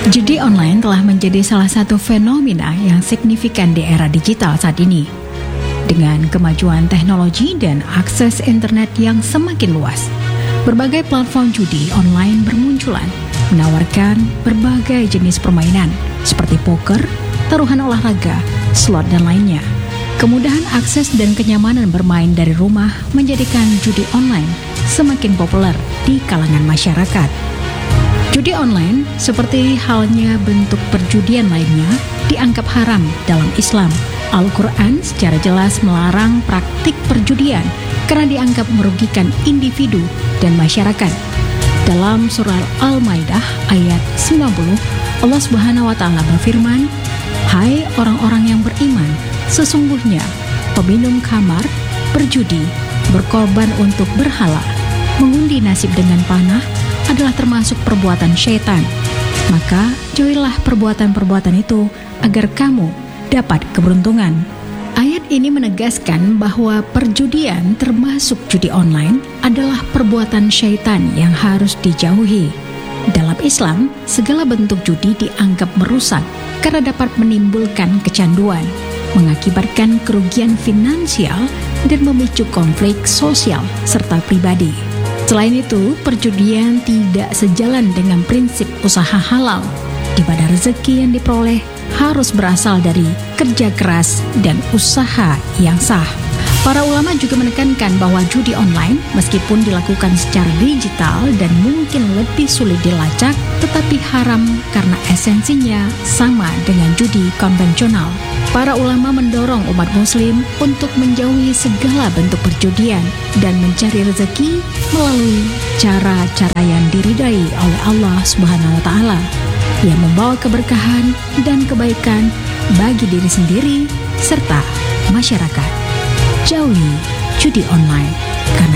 Judi online telah menjadi salah satu fenomena yang signifikan di era digital saat ini. Dengan kemajuan teknologi dan akses internet yang semakin luas, berbagai platform judi online bermunculan, menawarkan berbagai jenis permainan seperti poker, taruhan olahraga, slot, dan lainnya. Kemudahan akses dan kenyamanan bermain dari rumah menjadikan judi online semakin populer di kalangan masyarakat. Judi online, seperti halnya bentuk perjudian lainnya, dianggap haram dalam Islam. Al-Quran secara jelas melarang praktik perjudian karena dianggap merugikan individu dan masyarakat. Dalam surah Al-Maidah ayat 90, Allah Subhanahu wa Ta'ala berfirman, "Hai orang-orang yang beriman, sesungguhnya peminum khamar, berjudi, berkorban untuk berhala, mengundi nasib dengan panah adalah termasuk perbuatan syaitan. Maka jauhilah perbuatan-perbuatan itu agar kamu dapat keberuntungan." Ayat ini menegaskan bahwa perjudian termasuk judi online adalah perbuatan syaitan yang harus dijauhi. Dalam Islam, segala bentuk judi dianggap merusak karena dapat menimbulkan kecanduan, mengakibatkan kerugian finansial, dan memicu konflik sosial serta pribadi. Selain itu, perjudian tidak sejalan dengan prinsip usaha halal, di mana rezeki yang diperoleh harus berasal dari kerja keras dan usaha yang sah. Para ulama juga menekankan bahwa judi online, meskipun dilakukan secara digital dan mungkin lebih sulit dilacak, tetapi haram karena esensinya sama dengan judi konvensional. Para ulama mendorong umat muslim untuk menjauhi segala bentuk perjudian dan mencari rezeki melalui cara-cara yang diridai oleh Allah Subhanahu wa Ta'ala, yang membawa keberkahan dan kebaikan bagi diri sendiri serta masyarakat. Jauhi judi online karena